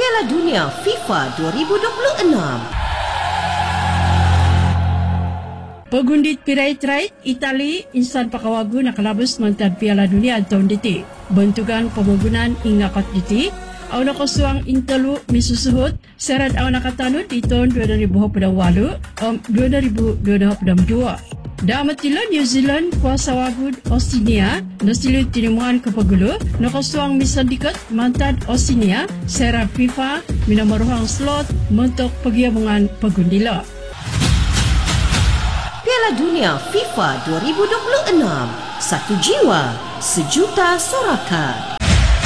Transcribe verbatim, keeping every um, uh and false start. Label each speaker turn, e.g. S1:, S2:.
S1: Piala Dunia FIFA dua ribu dua puluh enam.
S2: Pagundit pirai-terai Itali insan pakawagu nakalabas mantan Piala Dunia tahun diti. Bentukan pembangunan ingakat diti. Aw nakasuang intelu misusuhut serat aw nakatanut di tahun dua ribu dua puluh delapan um, dua ribu dua puluh dua. Damatila New Zealand kuasa wagud Australia nasilu tinimuan kepagulu nakasuang misandikat mantan Australia serat FIFA minamaruhang slot mentok pagiabungan pagundila.
S1: Piala Dunia FIFA dua ribu dua puluh enam. Satu jiwa, sejuta sorakan.